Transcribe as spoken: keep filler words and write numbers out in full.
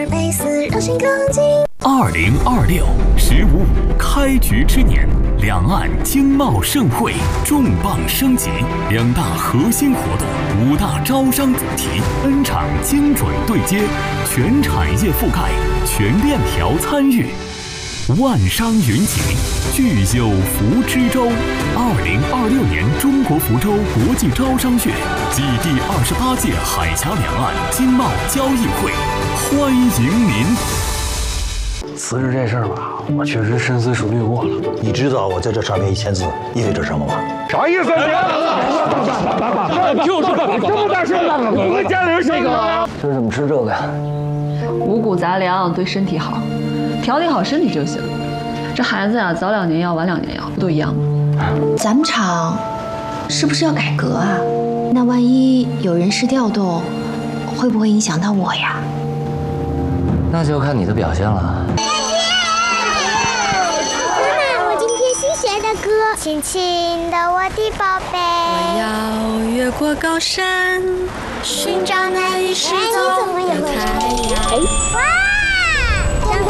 二零二六“十五五”开局之年，两岸经贸盛会重磅升级，两大核心活动、五大招商主题，N场精准对接，全产业覆盖，全链条参与。万商云集，聚友福之州。二零二六年中国福州国际招商月暨第二十八届海峡两岸经贸交易会，欢迎您。 辞职这事儿吧，我确实深思熟虑过了。 你知道我在这上面一签字意味着什么吗？ 啥意思？就是这么大事，我们家里人这个。这怎么吃这个呀？ 五谷杂粮对身体好，调理好身体就行。这孩子呀，早两年要晚两年要，不都一样吗？ 咱们厂是不是要改革啊？那万一有人事调动，会不会影响到我呀？ 那就看你的表现了。 歌，亲亲的我的宝贝， 我要越过高山，寻找那已失踪的太阳。哇！